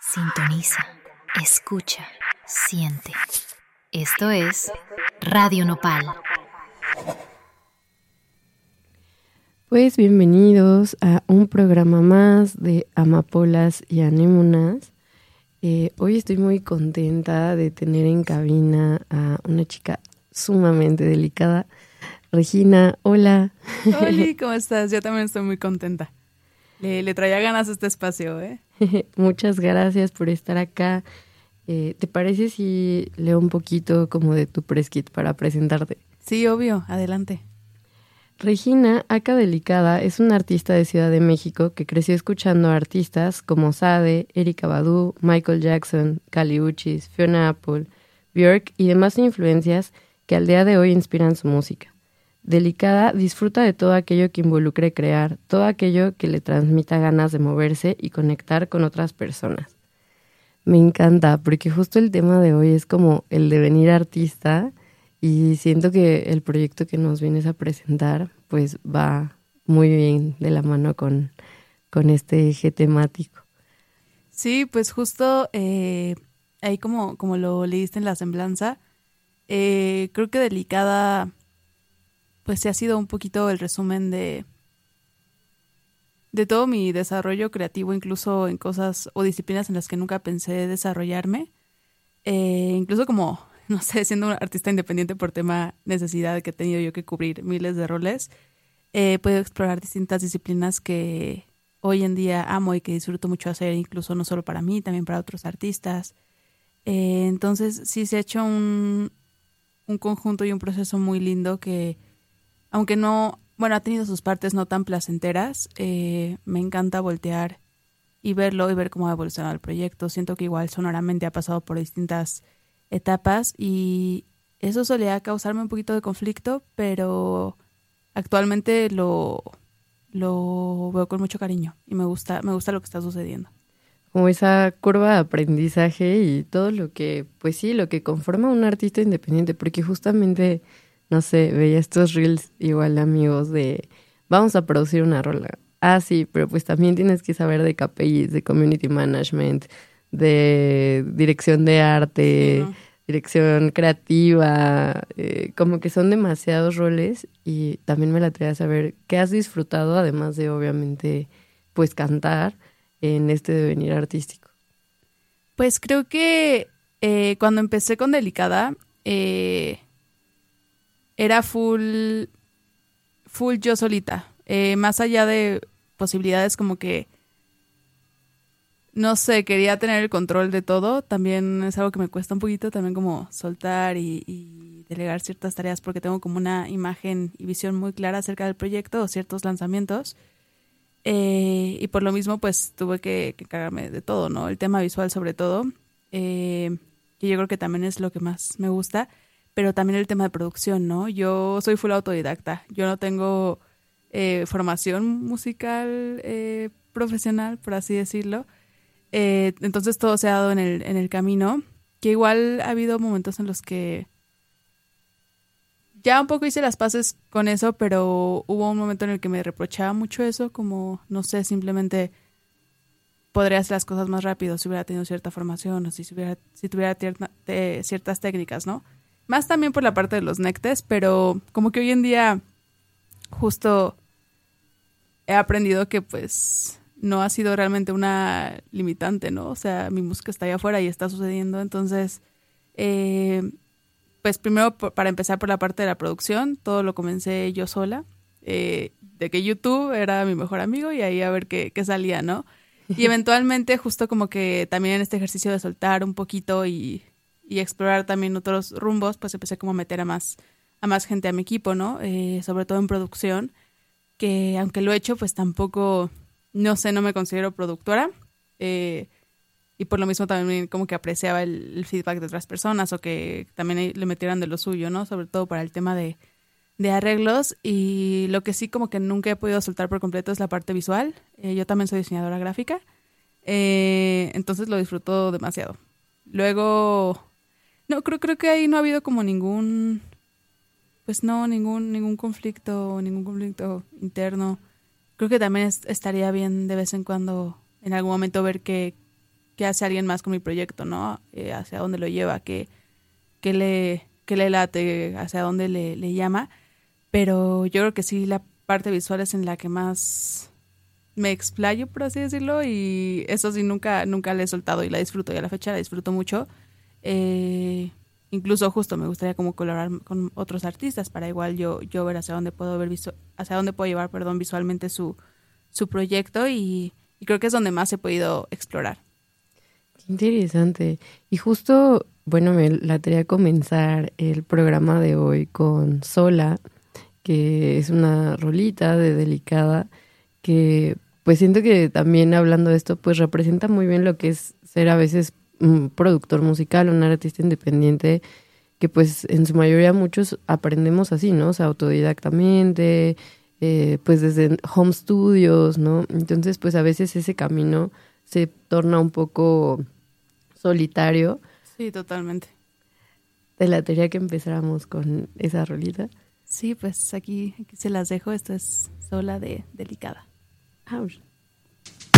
Sintoniza, escucha, siente. Esto es Radio Nopal. Pues bienvenidos a un programa más de Amapolas y Anémonas. Hoy estoy muy contenta de tener en cabina a una chica sumamente delicada. Regina, hola. Hola, ¿cómo estás? Yo también estoy muy contenta. Le traía ganas a este espacio, ¿eh? Muchas gracias por estar acá. ¿Te parece si leo un poquito como de tu press kit para presentarte? Sí, obvio, adelante. Regina Aca Delicada es una artista de Ciudad de México que creció escuchando a artistas como Sade, Erykah Badu, Michael Jackson, Kali Uchis, Fiona Apple, Björk y demás influencias que al día de hoy inspiran su música. Delicada disfruta de todo aquello que involucre crear, todo aquello que le transmita ganas de moverse y conectar con otras personas. Me encanta porque justo el tema de hoy es como el devenir artista y siento que el proyecto que nos vienes a presentar pues va muy bien de la mano con este eje temático. Sí, pues justo ahí como lo leíste en la semblanza, creo que Delicada pues sí ha sido un poquito el resumen de todo mi desarrollo creativo, incluso en cosas o disciplinas en las que nunca pensé desarrollarme. Incluso como, no sé, siendo una artista independiente por tema necesidad que he tenido yo que cubrir miles de roles, he podido explorar distintas disciplinas que hoy en día amo y que disfruto mucho hacer, incluso no solo para mí, también para otros artistas. Entonces sí se ha hecho un conjunto y un proceso muy lindo que, aunque no, bueno, ha tenido sus partes no tan placenteras, me encanta voltear y verlo y ver cómo ha evolucionado el proyecto. Siento que igual sonoramente ha pasado por distintas etapas y eso solía causarme un poquito de conflicto, pero actualmente lo veo con mucho cariño y me gusta lo que está sucediendo. Como esa curva de aprendizaje y todo lo que, pues sí, lo que conforma un artista independiente, porque justamente, no sé, veía estos reels igual amigos de vamos a producir una rola. Ah, sí, pero pues también tienes que saber de KPIs, de community management, de dirección de arte, Sí, ¿no? dirección creativa, como que son demasiados roles y también me la traía a saber qué has disfrutado, además de obviamente pues cantar en este devenir artístico. Pues creo que cuando empecé con Delicada era full yo solita. Más allá de posibilidades como que, no sé, quería tener el control de todo. También es algo que me cuesta un poquito, también como soltar y delegar ciertas tareas porque tengo como una imagen y visión muy clara acerca del proyecto o ciertos lanzamientos. Y por lo mismo pues tuve que encargarme de todo, ¿no? El tema visual sobre todo, que yo creo que también es lo que más me gusta, pero también el tema de producción, ¿no? Yo soy full autodidacta, yo no tengo formación musical profesional, por así decirlo. Entonces todo se ha dado en el camino, que igual ha habido momentos en los que ya un poco hice las paces con eso, pero hubo un momento en el que me reprochaba mucho eso, como, no sé, simplemente podría hacer las cosas más rápido si hubiera tenido cierta formación o si tuviera ciertas técnicas, ¿no? Más también por la parte de los nectes, pero como que hoy en día justo he aprendido que pues no ha sido realmente una limitante, ¿no? O sea, mi música está allá afuera y está sucediendo, entonces pues primero para empezar por la parte de la producción, todo lo comencé yo sola, de que YouTube era mi mejor amigo y ahí a ver qué salía, ¿no? Y eventualmente justo como que también en este ejercicio de soltar un poquito y explorar también otros rumbos, pues empecé como a meter a más gente a mi equipo, ¿no? Sobre todo en producción, que aunque lo he hecho, pues tampoco, no sé, no me considero productora. Y por lo mismo también como que apreciaba el feedback de otras personas o que también le metieran de lo suyo, ¿no? Sobre todo para el tema de arreglos. Y lo que sí como que nunca he podido soltar por completo es la parte visual. Yo también soy diseñadora gráfica. Entonces lo disfruto demasiado. Luego, no, creo que ahí no ha habido como ningún conflicto interno. Creo que también estaría bien de vez en cuando, en algún momento, ver qué qué hace alguien más con mi proyecto, ¿no? Hacia dónde lo lleva, qué le late, hacia dónde le llama. Pero yo creo que sí, la parte visual es en la que más me explayo, por así decirlo, y eso sí nunca la he soltado y la disfruto, y a la fecha la disfruto mucho. Incluso justo me gustaría como colaborar con otros artistas para igual yo ver hacia dónde puedo llevar, visualmente su proyecto, y creo que es donde más he podido explorar. Qué interesante. Y justo, bueno, me latería comenzar el programa de hoy con Sola, que es una rolita de Delicada, que pues siento que también hablando de esto, pues representa muy bien lo que es ser a veces un productor musical, un artista independiente, que pues en su mayoría muchos aprendemos así, ¿no? O sea, autodidactamente, pues desde home studios, ¿no? Entonces, pues a veces ese camino se torna un poco solitario. Sí, totalmente. ¿Te latería que empezáramos con esa rolita? Sí, pues aquí se las dejo. Esto es Sola de Delicada. Ouch.